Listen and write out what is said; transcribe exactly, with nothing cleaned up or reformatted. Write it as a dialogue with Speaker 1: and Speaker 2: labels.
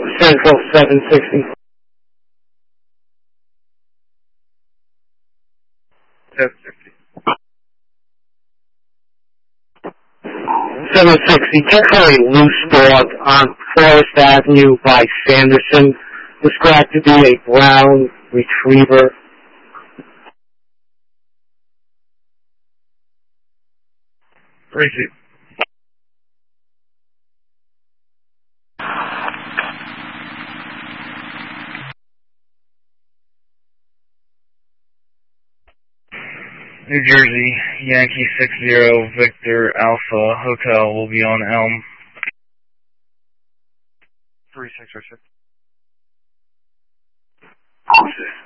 Speaker 1: Central seven sixty.
Speaker 2: seven sixty.
Speaker 1: seven sixty, check for a loose dog on Forest Avenue by Sanderson, described to be a brown retriever.
Speaker 2: Receive. New Jersey, Yankee six zero, Victor Alpha, Hotel will be on Elm. three six or six.